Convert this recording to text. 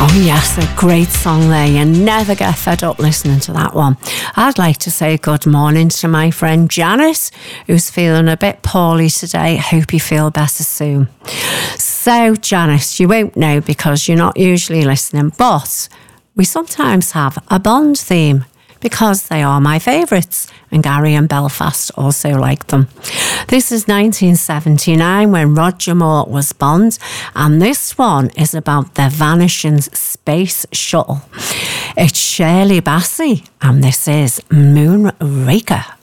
Oh yes, a great song there. You never get fed up listening to that one. I'd like to say good morning to my friend Janice, who's feeling a bit poorly today. Hope you feel better soon. So Janice, you won't know because you're not usually listening, but we sometimes have a Bond theme because they are my favourites, and Gary and Belfast also like them. This is 1979 when Roger Moore was Bond, and this one is about the vanishing space shuttle. It's Shirley Bassey, and this is Moonraker.